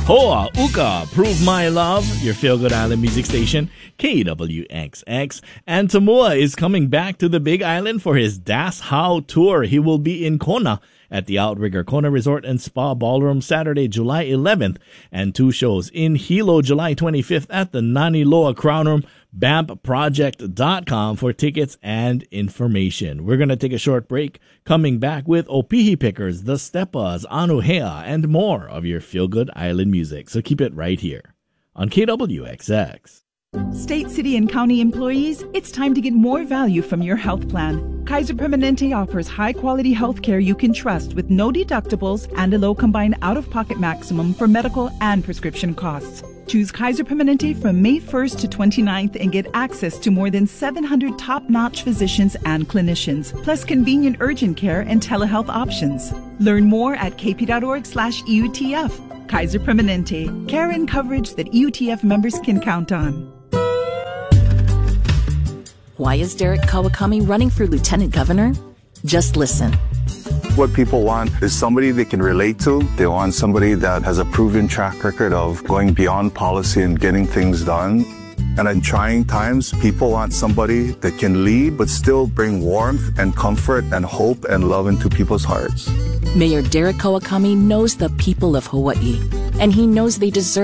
Hoa Uka, Prove My Love, your feel-good island music station, KWXX. And Tamua is coming back to the Big Island for his Das How tour. He will be in Kona at the Outrigger Kona Resort and Spa Ballroom Saturday, July 11th, and 2 shows in Hilo, July 25th at the Naniloa Crown Room. BAMPproject.com for tickets and information. We're going to take a short break, coming back with Opihi Pickers, The Stepas, Anuhea, and more of your feel-good island music. So keep it right here on KWXX. State, city, and county employees, it's time to get more value from your health plan. Kaiser Permanente offers high-quality health care you can trust with no deductibles and a low combined out-of-pocket maximum for medical and prescription costs. Choose Kaiser Permanente from May 1st to 29th and get access to more than 700 top-notch physicians and clinicians, plus convenient urgent care and telehealth options. Learn more at kp.org/EUTF. Kaiser Permanente, care and coverage that EUTF members can count on. Why is Derek Kawakami running for lieutenant governor? Just listen. What people want is somebody they can relate to. They want somebody that has a proven track record of going beyond policy and getting things done. And in trying times, people want somebody that can lead but still bring warmth and comfort and hope and love into people's hearts. Mayor Derek Kawakami knows the people of Hawaii, and he knows they deserve